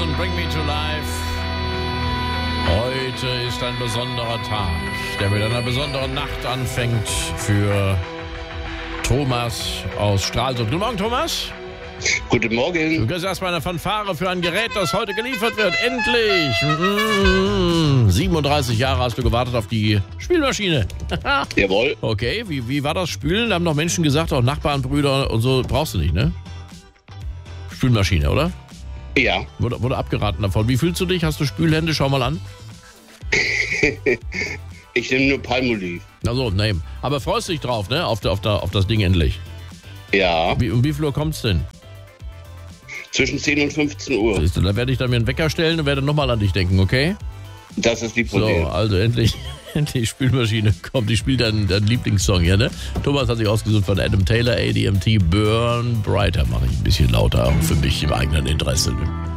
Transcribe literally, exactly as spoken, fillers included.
und Bring Me to Life. Heute ist ein besonderer Tag, der mit einer besonderen Nacht anfängt für Thomas aus Stralsund. Guten Morgen, Thomas. Guten Morgen. Du kriegst erstmal eine Fanfare für ein Gerät, das heute geliefert wird. Endlich! Mm-hmm. siebenunddreißig Jahre hast du gewartet auf die Spülmaschine. Jawohl. Okay, wie, wie war das Spülen? Da haben noch Menschen gesagt, auch Nachbarn, Brüder und so, brauchst du nicht, ne? Spülmaschine, oder? Ja. Wurde, wurde abgeraten davon. Wie fühlst du dich? Hast du Spülhände? Schau mal an. Ich nehme nur Palmolive. Also, nein. Aber freust du dich drauf, ne? Auf, der, auf, der, auf das Ding endlich. Ja. Wie, um wie viel Uhr kommt's denn? Zwischen zehn und fünfzehn Uhr. Siehst du, da werde ich dann mir einen Wecker stellen und werde nochmal an dich denken, okay? Das ist die So, Problem. also endlich, endlich Spülmaschine kommt. Die spielt deinen, deinen Lieblingssong hier, ne? Thomas hat sich ausgesucht von Adam Taylor, A D M T, Burn Brighter. Mache ich ein bisschen lauter, auch für mich im eigenen Interesse.